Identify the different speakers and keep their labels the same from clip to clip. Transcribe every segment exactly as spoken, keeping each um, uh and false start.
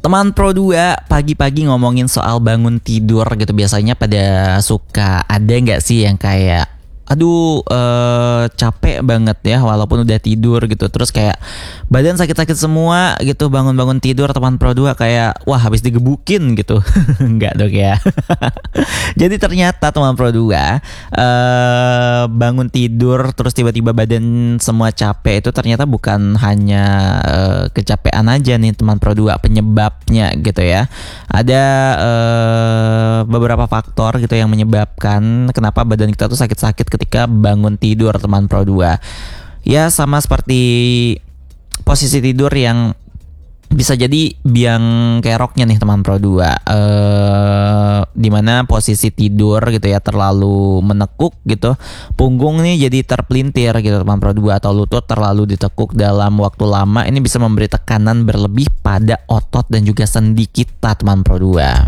Speaker 1: Teman Pro dua, pagi-pagi ngomongin soal bangun tidur gitu, biasanya pada suka ada nggak sih yang kayak aduh eh, capek banget ya walaupun udah tidur gitu, terus kayak badan sakit-sakit semua gitu, bangun-bangun tidur teman Pro dua kayak wah habis digebukin gitu. Enggak dong ya. Jadi ternyata teman Pro dua eh, bangun tidur terus tiba-tiba badan semua capek itu ternyata bukan hanya eh, kecapean aja nih teman Pro dua, penyebabnya gitu ya. Ada eh, beberapa faktor gitu yang menyebabkan kenapa badan kita tuh sakit-sakit ketika bangun tidur teman Pro dua. Ya sama seperti posisi tidur yang bisa jadi biang keroknya nih teman Pro dua, eh, dimana posisi tidur gitu ya terlalu menekuk gitu, punggung nih jadi terpelintir gitu teman Pro dua, atau lutut terlalu ditekuk dalam waktu lama, ini bisa memberi tekanan berlebih pada otot dan juga sendi kita teman Pro dua.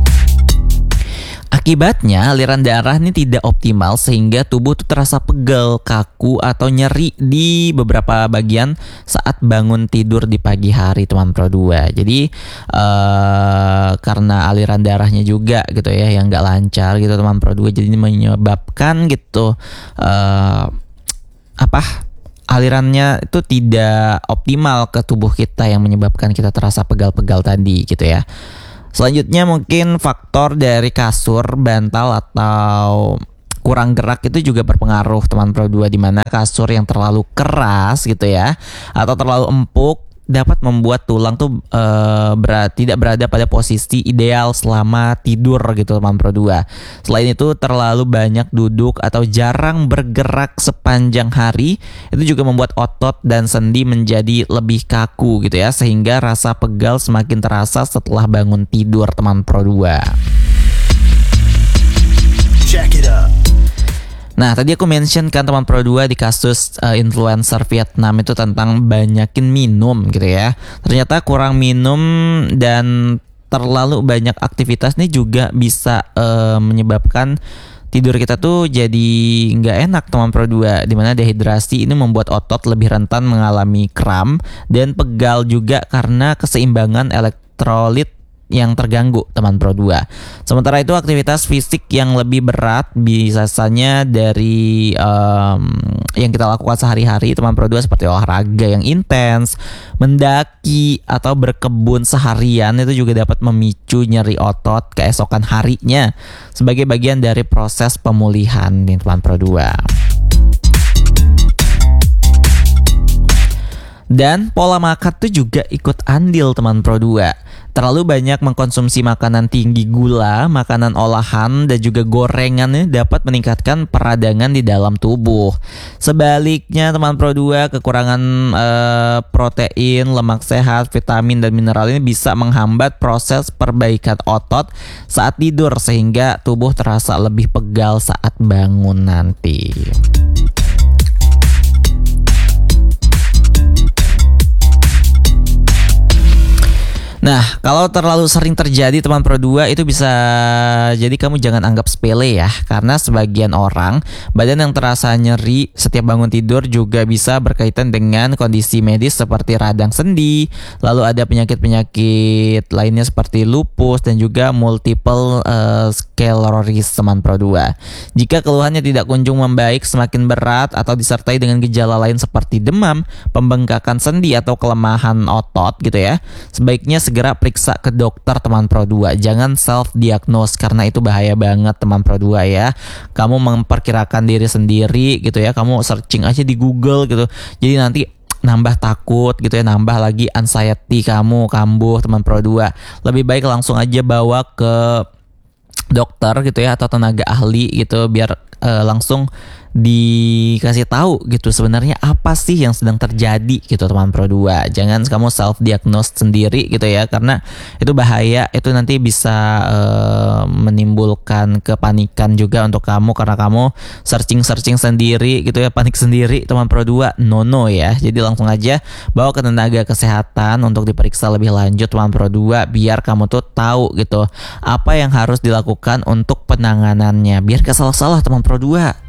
Speaker 1: Akibatnya aliran darah ini tidak optimal sehingga tubuh tuh terasa pegal, kaku atau nyeri di beberapa bagian saat bangun tidur di pagi hari teman Pro dua. Jadi uh, karena aliran darahnya juga gitu ya yang nggak lancar gitu teman Pro dua, jadi ini menyebabkan gitu uh, apa alirannya itu tidak optimal ke tubuh kita yang menyebabkan kita terasa pegal-pegal tadi gitu ya. Selanjutnya mungkin faktor dari kasur, bantal atau kurang gerak itu juga berpengaruh teman Pro dua, di mana kasur yang terlalu keras gitu ya atau terlalu empuk dapat membuat tulang tuh e, berat, tidak berada pada posisi ideal selama tidur gitu teman Pro dua. Selain itu terlalu banyak duduk atau jarang bergerak sepanjang hari itu juga membuat otot dan sendi menjadi lebih kaku gitu ya, sehingga rasa pegal semakin terasa setelah bangun tidur teman Pro dua. Check it out. Nah, tadi aku mention kan teman Pro dua di kasus uh, influencer Vietnam itu tentang banyakin minum gitu ya. Ternyata kurang minum dan terlalu banyak aktivitas nih juga bisa uh, menyebabkan tidur kita tuh jadi nggak enak teman Pro dua, dimana dehidrasi ini membuat otot lebih rentan mengalami kram dan pegal juga karena keseimbangan elektrolit yang terganggu teman Pro dua. Sementara itu aktivitas fisik yang lebih berat biasanya dari um, yang kita lakukan sehari-hari teman Pro dua, seperti olahraga yang intens, mendaki atau berkebun seharian itu juga dapat memicu nyeri otot keesokan harinya sebagai bagian dari proses pemulihan nih teman Pro dua. Dan pola makan tuh juga ikut andil teman Pro dua. Terlalu banyak mengkonsumsi makanan tinggi gula, makanan olahan, dan juga gorengan dapat meningkatkan peradangan di dalam tubuh. Sebaliknya teman Pro dua, kekurangan eh, protein, lemak sehat, vitamin, dan mineral ini bisa menghambat proses perbaikan otot saat tidur sehingga tubuh terasa lebih pegal saat bangun nanti. Nah, kalau terlalu sering terjadi teman Pro dua itu bisa jadi kamu jangan anggap sepele ya, karena sebagian orang badan yang terasa nyeri setiap bangun tidur juga bisa berkaitan dengan kondisi medis seperti radang sendi, lalu ada penyakit-penyakit lainnya seperti lupus dan juga multiple uh, sclerosis teman Pro dua. Jika keluhannya tidak kunjung membaik, semakin berat atau disertai dengan gejala lain seperti demam, pembengkakan sendi atau kelemahan otot gitu ya, sebaiknya segera periksa ke dokter teman Pro dua. Jangan self diagnose karena itu bahaya banget teman Pro dua ya. Kamu memperkirakan diri sendiri gitu ya, kamu searching aja di Google gitu. Jadi nanti nambah takut gitu ya, nambah lagi anxiety kamu kambuh teman Pro dua. Lebih baik langsung aja bawa ke dokter gitu ya atau tenaga ahli gitu, biar uh, langsung dikasih tahu gitu sebenarnya apa sih yang sedang terjadi gitu teman Pro dua. Jangan kamu self diagnose sendiri gitu ya, karena itu bahaya, itu nanti bisa uh, menimbulkan kepanikan juga untuk kamu karena kamu searching-searching sendiri gitu ya, panik sendiri teman Pro dua. No no ya. Jadi langsung aja bawa ke tenaga kesehatan untuk diperiksa lebih lanjut teman Pro dua, biar kamu tuh tahu gitu apa yang harus dilakukan untuk penanganannya, biar gak salah-salah teman Pro dua.